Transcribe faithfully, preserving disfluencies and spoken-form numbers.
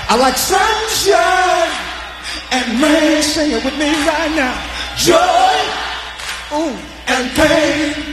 I like sunshine and rain. Sing it with me right now. Joy, ooh, and pain.